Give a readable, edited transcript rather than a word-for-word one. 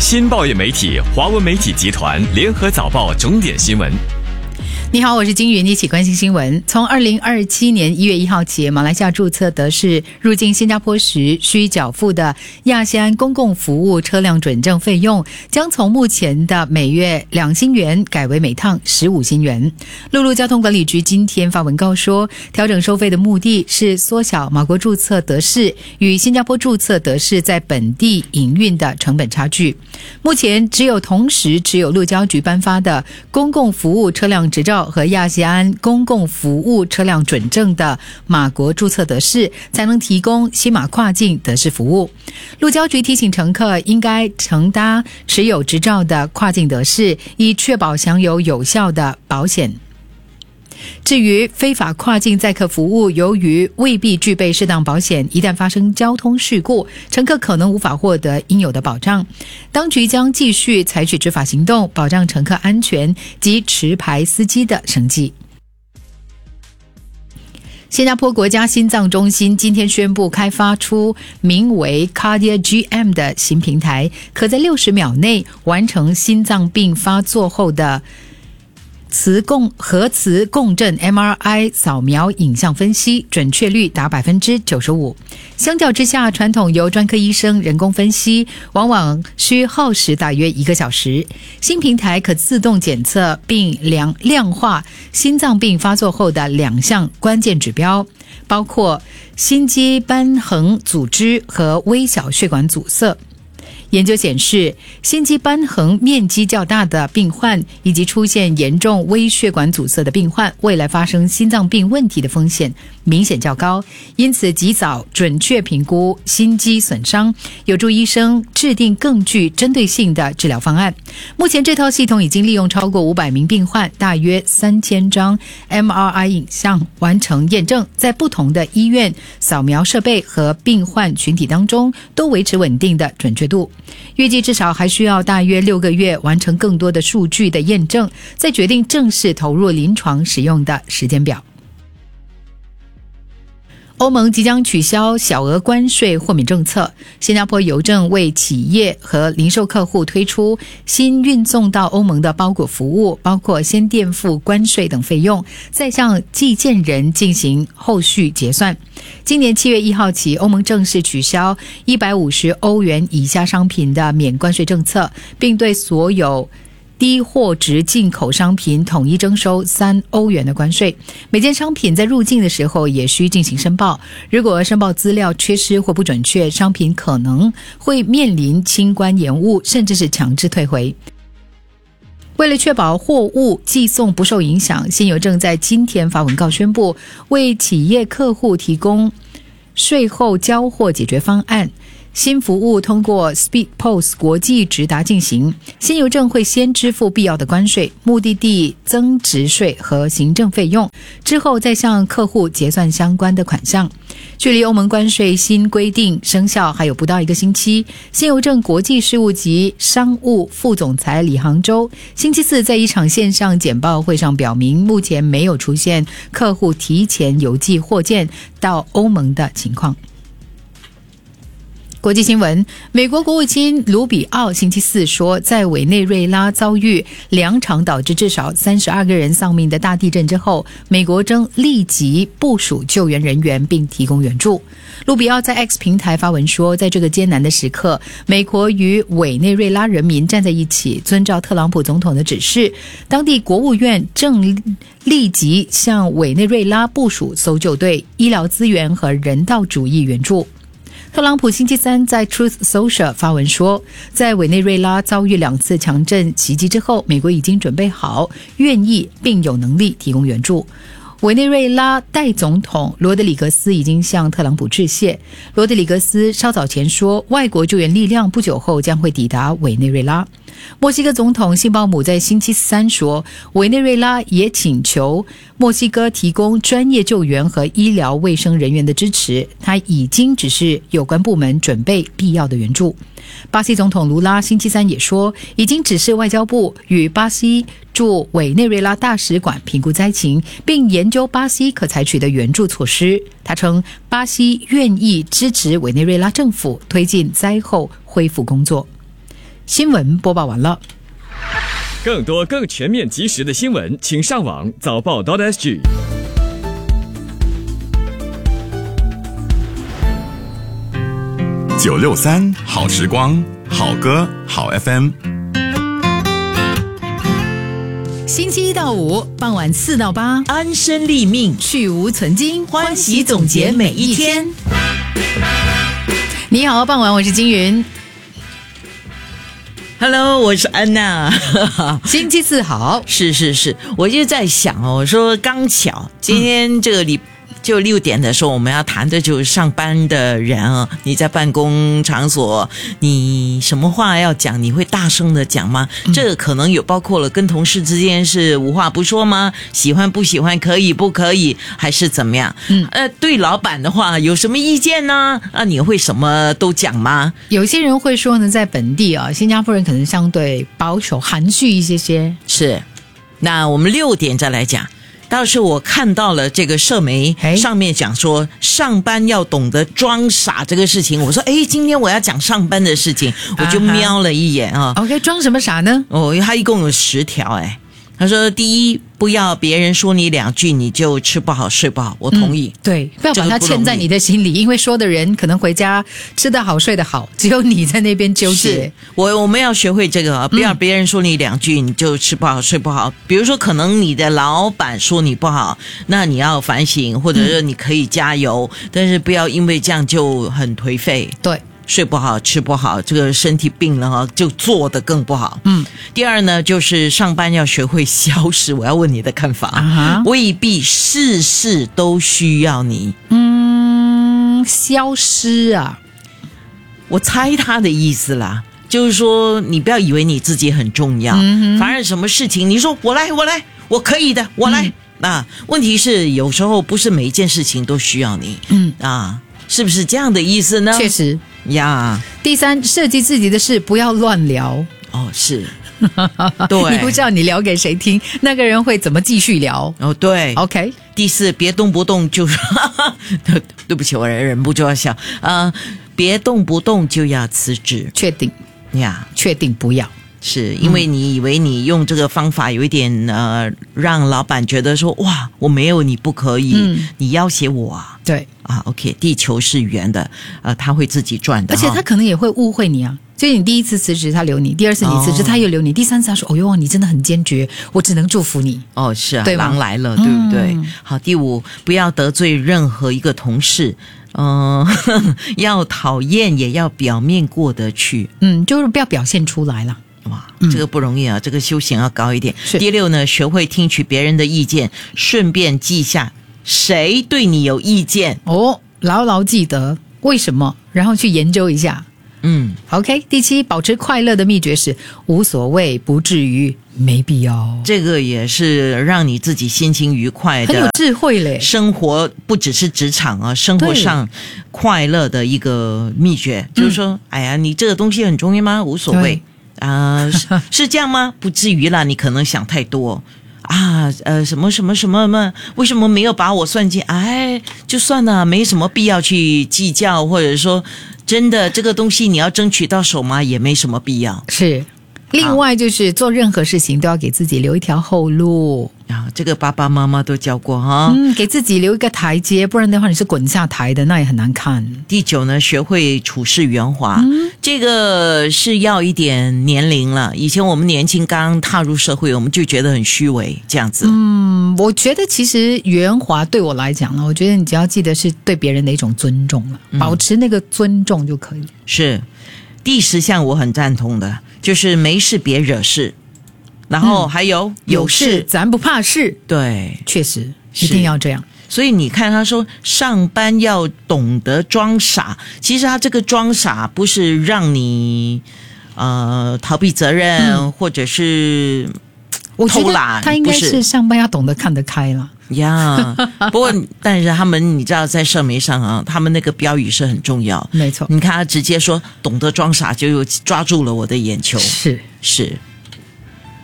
新报业媒体华文媒体集团联合早报重点新闻。 你好，我是金云，一起关心新闻。从2027年1月1号起，马来西亚注册德士入境新加坡时需缴付的亚细安公共服务车辆准证费用将从目前的每月2新元改为每趟15新元。陆路交通管理局今天发文告说，调整收费的目的是缩小马国注册德士与新加坡注册德士在本地营运的成本差距。目前只有同时持有路交局颁发的公共服务车辆执照和亚细安公共服务车辆准证的马国注册德士才能提供新马跨境德士服务。路交局提醒乘客应该乘搭持有执照的跨境德士，以确保享有有效的保险。至于非法跨境载客服务，由于未必具备适当保险，一旦发生交通事故，乘客可能无法获得应有的保障。当局将继续采取执法行动，保障乘客安全及持牌司机的生计。新加坡国家心脏中心今天宣布开发出名为 Cardia GM 的新平台，可在60秒内完成心脏病发作后的核磁共振 MRI 扫描影像分析，准确率达 95%。 相较之下，传统由专科医生人工分析往往需耗时大约1个小时。新平台可自动检测并量化心脏病发作后的2项关键指标，包括心肌瘢痕组织和微小血管阻塞。研究显示，心肌瘢痕面积较大的病患以及出现严重微血管阻塞的病患，未来发生心脏病问题的风险明显较高，因此及早准确评估心肌损伤，有助医生制定更具针对性的治疗方案。目前这套系统已经利用超过500名病患，大约3000张 MRI 影像完成验证，在不同的医院、扫描设备和病患群体当中都维持稳定的准确度。预计至少还需要大约6个月完成更多的数据的验证，再决定正式投入临床使用的时间表。欧盟即将取消小额关税豁免政策，新加坡邮政为企业和零售客户推出新运送到欧盟的包裹服务，包括先垫付关税等费用，再向寄件人进行后续结算。今年7月1号起，欧盟正式取消150欧元以下商品的免关税政策，并对所有低货值进口商品统一征收3欧元的关税。每件商品在入境的时候也需进行申报，如果申报资料缺失或不准确，商品可能会面临清关延误，甚至是强制退回。为了确保货物寄送不受影响，新邮政在今天发文告宣布，为企业客户提供税后交货解决方案。新服务通过 Speed Post 国际直达进行，新邮政会先支付必要的关税、目的地增值税和行政费用，之后再向客户结算相关的款项。距离欧盟关税新规定生效还有不到1个星期，新邮政国际事务及商务副总裁李杭州星期四在一场线上简报会上表明，目前没有出现客户提前邮寄货件到欧盟的情况。国际新闻，美国国务卿卢比奥星期四说，在委内瑞拉遭遇2场导致至少32个人丧命的大地震之后，美国正立即部署救援人员并提供援助。卢比奥在 X 平台发文说，在这个艰难的时刻，美国与委内瑞拉人民站在一起，遵照特朗普总统的指示，当地国务院正立即向委内瑞拉部署搜救队、医疗资源和人道主义援助。特朗普星期三在 Truth Social 发文说，在委内瑞拉遭遇2次强震袭击之后，美国已经准备好、愿意并有能力提供援助。委内瑞拉代总统罗德里格斯已经向特朗普致谢。罗德里格斯稍早前说，外国救援力量不久后将会抵达委内瑞拉。墨西哥总统辛鲍姆在星期三说，委内瑞拉也请求墨西哥提供专业救援和医疗卫生人员的支持，他已经指示有关部门准备必要的援助。巴西总统卢拉星期三也说，已经指示外交部与巴西驻委内瑞拉大使馆评估灾情，并研究巴西可采取的援助措施。他称，巴西愿意支持委内瑞拉政府推进灾后恢复工作。 新闻播报完了。 更多更全面及时的新闻，请上网早报.sg。 963好时光，好歌好 FM。 星期一到五傍晚4到8， 安身立命， 去无存菁， 欢喜总结每一天。 你好，傍晚，我是金云。 Hello， 我是安娜。 星期四好， 是，我就在想哦，我说刚巧今天这个就6点的时候，我们要谈的就是上班的人啊，你在办公场所，你什么话要讲，你会大声的讲吗？这个可能有包括了跟同事之间是无话不说吗？喜欢不喜欢，可以不可以，还是怎么样？对老板的话有什么意见呢？你会什么都讲吗？ 有些人会说呢，在本地啊，新加坡人可能相对保守、含蓄一些。 是，那我们6点再来讲。倒是我看到了这个社媒上面讲说上班要懂得装傻这个事情，我说今天我要讲上班的事情，我就瞄了一眼啊。 OK， 装什么傻呢？ 他一共有10条他说第一，不要别人说你2句你就吃不好睡不好，我同意。 对，不要把它嵌在你的心里，因为说的人可能回家吃得好睡得好，只有你在那边纠结。 我们要学会这个不要别人说你2句你就吃不好睡不好。比如说可能你的老板说你不好，那你要反省，或者是你可以加油，但是不要因为这样就很颓废。 对， 睡不好吃不好，这个身体病了就做得更不好。第二呢，就是上班要学会消失。我要问你的看法。未必事事都需要你。 消失啊， 我猜他的意思啦，就是说你不要以为你自己很重要，反而什么事情你说我来，我可以的，我来。问题是有时候不是每一件事情都需要你。是不是这样的意思呢？ 确实呀。 第三，设计自己的事，不要乱聊。 是。对， 你不知道你聊给谁听，那个人会怎么继续聊。 对 OK。 第四，别动不动就对不起，我忍不住要笑。别动不动就要辞职。 确定呀？ 确定不要。 是因为你以为你用这个方法有一点让老板觉得说哇，我没有你不可以，你要挟我啊。 对 OK， 地球是圆的，他会自己转的， 而且他可能也会误会你啊。所以你第一次辞职他留你，第二次你辞职他又留你，第三次他说哦哟你真的很坚决，我只能祝福你。 是啊， 对狼来了，对不对？好，第五，不要得罪任何一个同事。要讨厌也要表面过得去。 就是不要表现出来了。 哇，这个不容易啊，这个修行要高一点。第六呢，学会听取别人的意见，顺便记下谁对你有意见。 牢牢记得为什么，然后去研究一下。OK。 第七，保持快乐的秘诀是无所谓，不至于，没必要。 这个也是让你自己心情愉快的， 很有智慧嘞。 生活不只是职场啊，生活上快乐的一个秘诀，就是说哎呀，你这个东西很重要吗？无所谓是这样吗？不至于啦，你可能想太多什么为什么没有把我算进？就算了，没什么必要去计较，或者说真的这个东西你要争取到手吗？也没什么必要。 是。另外就是做任何事情都要给自己留一条后路。 这个爸爸妈妈都教过给自己留一个台阶，不然的话你是滚下台的，那也很难看。 第九呢，学会处事圆滑。这个是要一点年龄了，以前我们年轻刚踏入社会，我们就觉得很虚伪这样子。 我觉得其实圆滑对我来讲呢，我觉得你只要记得是对别人的一种尊重了，保持那个尊重就可以。 是。第10项我很赞同的，就是没事别惹事，然后还有有事咱不怕事。对，确实一定要这样。 所以你看他说上班要懂得装傻，其实他这个装傻不是让你逃避责任，或者是偷懒， 他应该是上班要懂得看得开了。 不过但是他们你知道在社媒上他们那个标语是很重要。 没错， 你看他直接说懂得装傻，就抓住了我的眼球。 是